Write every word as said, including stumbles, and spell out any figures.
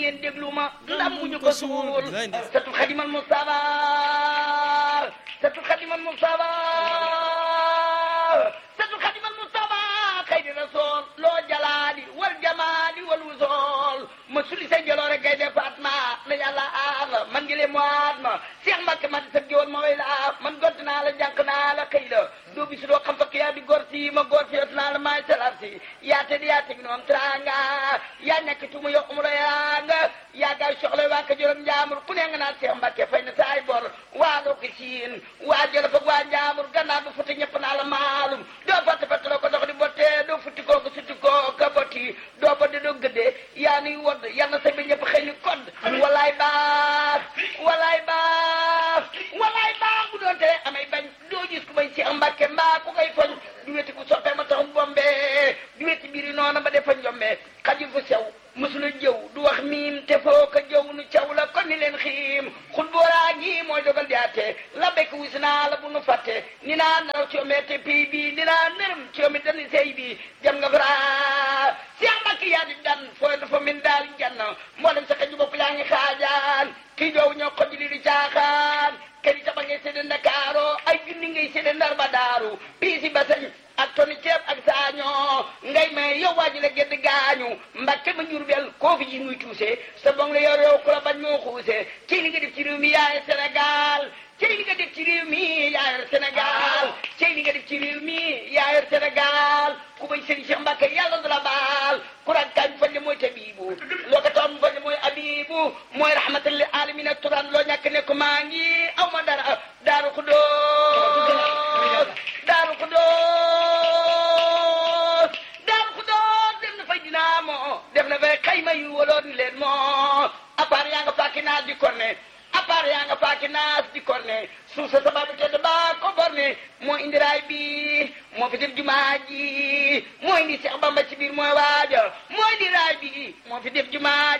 ngeen déglu ma lambuñu ko suul satul xadimal Mustafa satul xadimal Mustafa satul xadimal Mustafa xayri rasul loo jalaali wal jamaali wal wusool ma suli say jaloore gay de Fatma la yàlla aar la man ngi lee moaat ma Cheikh Mbacke ma di sa géwoon ma way la man gont naa la jànk naa la xëy la doo bisu doo xam fakk yaa di gor si ma gor si yot naa la maay salar si yaa te di yaa teg noom tranga yaa nekk tuuma yo umra yaa nga yaa gaay soxla waa ka juróom njaamur ku ne nga naan Cheikh Mbacke fay na saay bor waa doo ko siin waa jëla fag waa njaamur gannaaw ba futti ñëpp naa la maalum doo fatt fatt la ko dox di botte doo futti koo ko sutti koo ka botti doo ba de doo gëddee yaa nuy wodd yal na sa bi ñëpp xëy ni kodd walaay baax walaay baax walaay baax bu doon tere amay bañ doo gis ku may Cheikh Mbacke mbaa ku koy foñ du weti ku soppee ma tax bombe du weti biiri noona ba defa njombe xajul fu sew mësula jëw du wax miim te foo ko jëw nu caw la kon ni leen xiim xul booraa ngi mooy dogal diyaate la bekk wis naa la bu nu fàtte ni naa naraw coomee te pii bi ni naa nërëm coomi dani sey bi jam nga fara Cheikh Mbacke yaa di dan fooy dafa min daal jann moo dem sa xëju bopp yaa ngi xaajaan kii joow ñoo xoj li di caaxaan kër yi taba ngay sédde Ndakaaro ay junni ngay sédde Ndar ba daaru piisi basañ ak toni ceeb ak saañoo ngay may yow waaji la gedd gaañu Mbacke ma Njurbel koo fi ji muy tuuse sa bong la yor yow ku la bañ moo xuuse ci li nga def ci réew mi yaay Sénégal ci li nga def ci réew mi yaay Sénégal ci li nga def ci réew mi yaay Sénégal ku bay Serigne Cheikh Mbacke yàlla du la baal ku rakkaañ fañ mooy tabibu loo ko toon fañ mooy abibu mooy rahmatal lil alamin ak turan loo ñàkk ne ko maa ngi aw ma dara daaru Xuddoos daaru Xuddoos daaru Xuddoos def na fay dinaamo def na fay xayma yu waloon leen moo à part yaa nga fàkki naas di korne à part yaa nga fàkki naas di korne suuf sa sababu tedd ba ko borne moo indi raay bi moo fi def jumaa ji moo indi Cheikh Bamba ci biir mooy waaja moo indi raay bi moo fi def jumaa